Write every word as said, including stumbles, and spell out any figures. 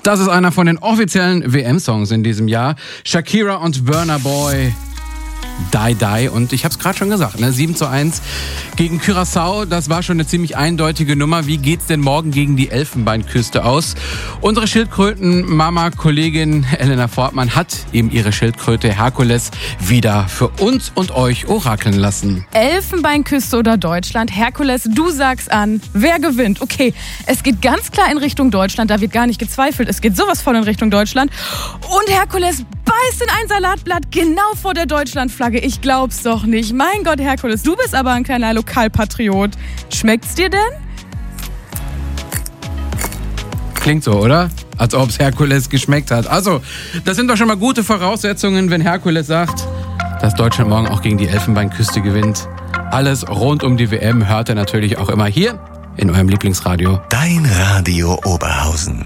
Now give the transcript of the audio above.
Das ist einer von den offiziellen W M-Songs in diesem Jahr. Shakira und Burna Boy. Die Die. Und ich habe es gerade schon gesagt, ne? sieben zu eins gegen Curaçao. Das war schon eine ziemlich eindeutige Nummer. Wie geht's denn morgen gegen die Elfenbeinküste aus? Unsere Schildkröten-Mama-Kollegin Elena Fortmann hat eben ihre Schildkröte Herkules wieder für uns und euch orakeln lassen. Elfenbeinküste oder Deutschland? Herkules, du sagst an. Wer gewinnt? Okay, es geht ganz klar in Richtung Deutschland. Da wird gar nicht gezweifelt. Es geht sowas von in Richtung Deutschland. Und Herkules beißt in ein Salatblatt genau vor der Deutschlandflagge. Ich glaub's doch nicht. Mein Gott, Herkules, du bist aber ein kleiner Lokalpatriot. Schmeckt's dir denn? Klingt so, oder? Als ob es Herkules geschmeckt hat. Also, das sind doch schon mal gute Voraussetzungen, wenn Herkules sagt, dass Deutschland morgen auch gegen die Elfenbeinküste gewinnt. Alles rund um die W M hört ihr natürlich auch immer hier in eurem Lieblingsradio. Dein Radio Oberhausen.